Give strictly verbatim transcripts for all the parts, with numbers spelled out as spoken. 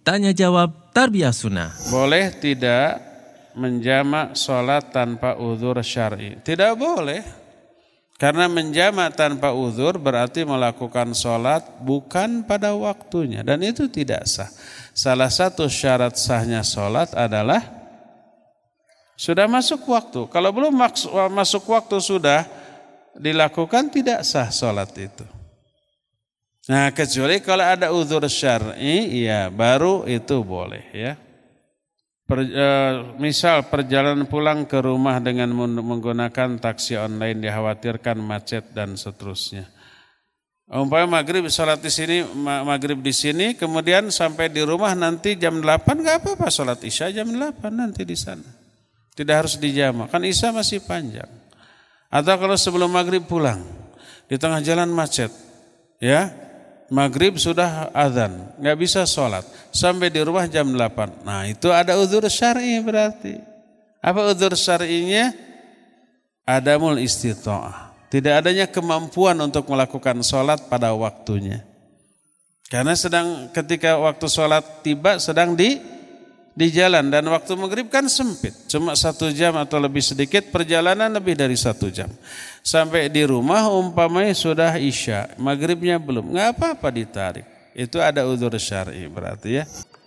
Tanya jawab Tarbiyah Sunnah. Boleh tidak menjamak sholat tanpa uzur syar'i? Tidak boleh. Karena menjamak tanpa uzur berarti melakukan sholat bukan pada waktunya. Dan itu tidak sah. Salah satu syarat sahnya sholat adalah sudah masuk waktu. Kalau belum masuk waktu sudah dilakukan, tidak sah sholat itu. Nah, kecuali kalau ada uzur syar'i, ya baru itu boleh ya. Per, e, misal perjalanan pulang ke rumah dengan menggunakan taksi online dikhawatirkan macet dan seterusnya. Umpamanya maghrib sholat di sini, maghrib di sini, kemudian sampai di rumah nanti jam delapan, nggak apa-apa sholat isya jam delapan nanti di sana. Tidak harus dijamak, kan isya masih panjang. Atau kalau sebelum maghrib pulang, di tengah jalan macet, ya. Maghrib sudah azan, nggak bisa sholat sampai di rumah jam delapan. Nah itu ada uzur syar'i berarti. Apa uzur syar'inya? Adamul istita'ah. Tidak adanya kemampuan untuk melakukan sholat pada waktunya. Karena sedang ketika waktu sholat tiba sedang di di jalan dan waktu maghrib kan sempit, cuma satu jam atau lebih sedikit, perjalanan lebih dari satu jam. Sampai di rumah umpamanya sudah isya, maghribnya belum, nggak apa-apa ditarik. Itu ada uzur syar'i berarti ya.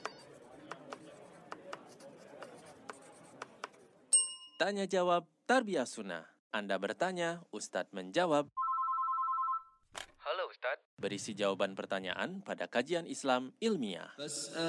Tanya jawab Tarbiyah Sunnah. Anda bertanya, Ustadz menjawab. Halo Ustadz. Berisi jawaban pertanyaan pada kajian Islam ilmiah.